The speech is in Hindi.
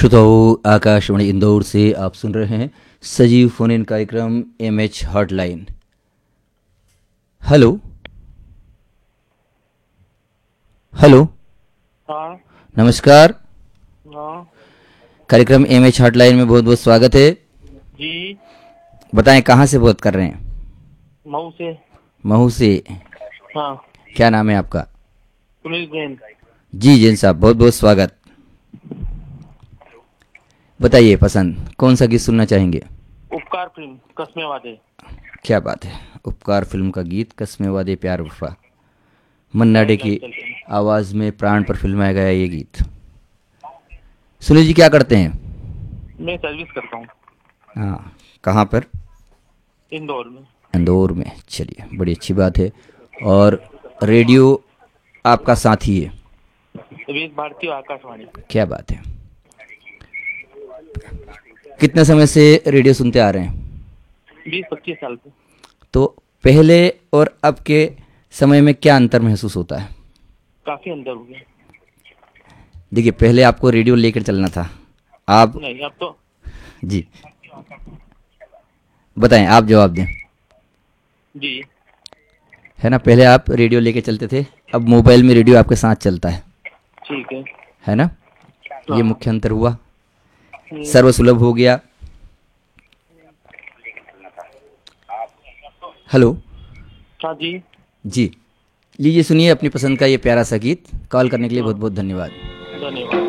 श्रोताओं, आकाशवाणी इंदौर से आप सुन रहे हैं सजीव फोन इन कार्यक्रम एमएच हॉटलाइन। हेलो हेलो, हाँ। नमस्कार। हाँ कार्यक्रम एमएच हॉटलाइन में बहुत बहुत स्वागत है। जी। बताएं कहाँ से बात कर रहे हैं? मऊ से। महू से। हाँ। क्या नाम है आपका? सुनील जैन। जी जैन साहब, बहुत बहुत स्वागत। बताइए पसंद कौन सा गीत सुनना चाहेंगे? उपकार फिल्म कस्मे वादे। क्या बात है, उपकार फिल्म का गीत कसमे वादे प्यार वफा, मन्ना डे की आवाज़ में प्राण पर फिल्माया गया ये गीत। सुनील जी क्या करते हैं? मैं सर्विस करता हूँ हाँ, कहाँ पर? इंदौर में। इंदौर में। चलिए, बड़ी अच्छी बात है। और रेडियो आपका साथी है? विवेक भारती और आकाशवाणी। क्या बात है। कितने समय से रेडियो सुनते आ रहे हैं? 20-25 साल से। तो पहले और अब के समय में क्या अंतर महसूस होता है? काफी अंदर हो गया। देखिए, पहले आपको रेडियो लेकर चलना था। आप नहीं, अब तो जी बताएं, आप जवाब दें। जी। है ना, पहले आप रेडियो लेके चलते थे, अब मोबाइल में रेडियो आपके साथ चलता ठीक है। है ना? ये हाँ। मुख्य अंतर हुआ। हम्म। सर्वसुलभ हो गया। हेलो हाँ जी। जी, लीजिए सुनिए अपनी पसंद का ये प्यारा सा गीत। कॉल करने के लिए हाँ, बहुत बहुत धन्यवाद। धन्यवाद।